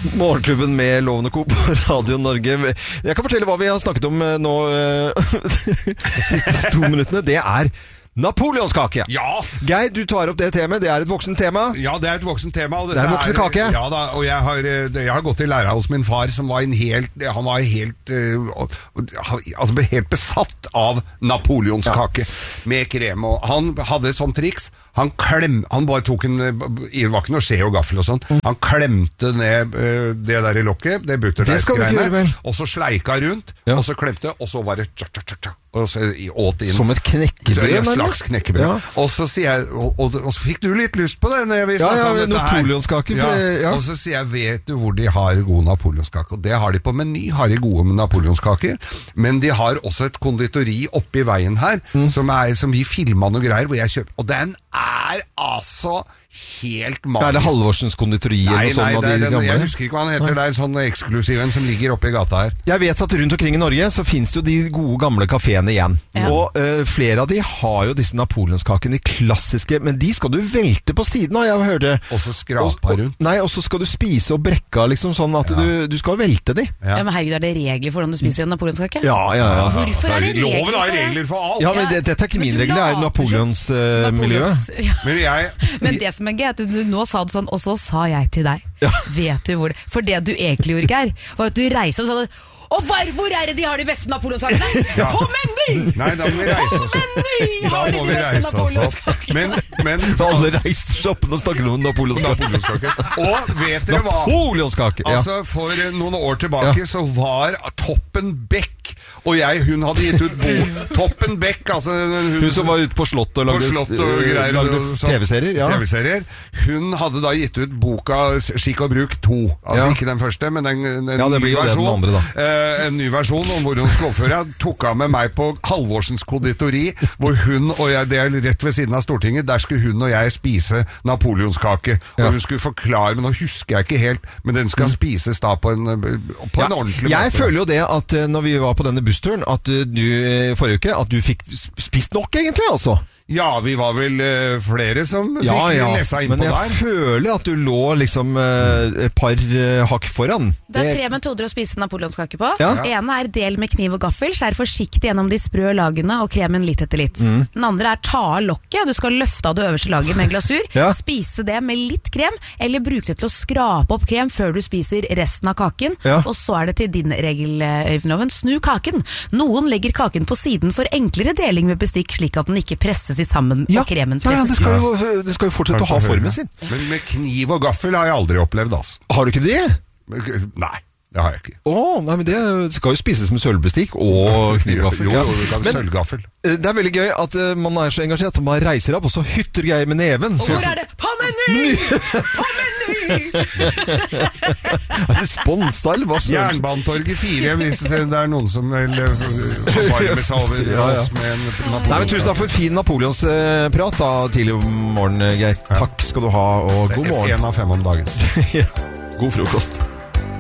Morgenklubben med Lovende Co på Radio Norge. Jeg kan fortelle hva vi har snakket om nå de siste 2 minuttene. Det er Napoleonskake. Ja. Geir, du tar opp det temaet. Det er et voksen tema. Ja, det er et voksen tema. Og det er en voksen kake. Ja da, og jeg har gått i læra hos min far, som var han var helt besatt av napoleonskake med krem. Og han hadde et sånt triks. Han bare tok det var ikke noe skje og gaffel og sånn. Han klemte ned det der i lokket, det brukte deisgreiene, og så sleika rundt, og så klemte, og så var det og så åt inn. Som et knekkebrød? En slags knekkebrød. Ja. Og så sier jeg, og så fikk du litt lyst på det når vi snakket om dette napoleonskake. Og så sier jeg, vet du hvor de har god napoleonskake? Og det har de på Meny, har de gode napoleonskaker, men de har også et konditori oppe i veien her, som vi filmet noe greier, hvor jeg kjøper, og den er altså helt magisk. Er det Halvorsens konditori eller noe sånt av de gamle? Jeg husker ikke hva han heter, det er en sånn eksklusiv en som ligger oppe i gata her. Jeg vet at rundt omkring i Norge så finnes det jo de gode gamle kaféene igjen. Ja. Og flere av de har jo disse napoleonskakene, de klassiske, men de skal du velte på siden av, jeg har hørt det. Og så skrapa rundt. Nei, og så skal du spise og brekka liksom sånn at du skal velte de. Ja, men herregud, er det regler for hvordan du spiser en napoleonskake? Ja. Hvorfor er det regler? Loven har regler for alt. Ja, men dette er ikke min regler, det er Napoleons miljø. Men det som er gøy, at du nå sa det sånn, og så sa jeg til deg, vet du hvor det? For det du egentlig gjorde, Geir, var at du reiser og sa det, og hvor er det de har de beste napoleonskakene? På Meny! Nei, da må vi reise oss opp. Da må vi reise oss opp. Men alle reiser seg opp og snakker om napoleonskake. Og vet dere hva? Napoleonskake, ja. Altså, for noen år tilbake så var Toppen Beck, og hun hadde gitt ut Toppen Beck, altså hun som var ute på slott og lagde TV-serier. Hun hadde da gitt ut boka Skikk og bruk 2. Altså ikke den første, men en ny versjon. En ny versjon om hvor hun skulle oppføre. Tok av med meg på Halvorsens konditori, hvor hun og jeg, det er rett ved siden av Stortinget, der skulle hun og jeg spise napoleonskake. Og hun skulle forklare, men nå husker jeg ikke helt, men den skal spises da på en ordentlig måte. Jeg føler jo det at når vi var på denne bussturen, at du forrige uke, at du fikk spist nok egentlig, altså. Ja, vi var vel flere som fikk lesa innpå der. Men jeg føler at du lå liksom et par hakk foran. Det er 3 metoder å spise napoleonskake på. Ene er del med kniv og gaffel, skjær forsiktig gjennom de sprø lagene og kremen litt etter litt. Den andre er ta av lokket, du skal løfte av det øverste laget med glasur, spise det med litt krem, eller bruke det til å skrape opp krem før du spiser resten av kaken. Og så er det til din regel, Øyvind, snu kaken. Noen legger kaken på siden for enklere deling med bestikk, slik at den ikke presses sammen og kremen presses. Det skal jo fortsette å ha formen sin. Men med kniv og gaffel har jeg aldri opplevd, altså. Har du ikke det? Nei, det har jeg ikke. Nei, men det skal jo spises med sølvbestikk og knivgaffel. Jo, du kan sølvgaffel. Det er veldig gøy at man er så engasjert at man reiser opp, og så hytter Geir med neven. Og hvor er det? På Meny! På Meny! Er det sponsa, eller hva? Jernbanetorget 4, hvis det er noen som vil varme seg over oss med en Napoleon. Nei, men tusen takk for fin Napoleonsprat da, tidlig om morgenen, Geir. Takk skal du ha, og god morgen. 1 av 5 om dagen. God frokost.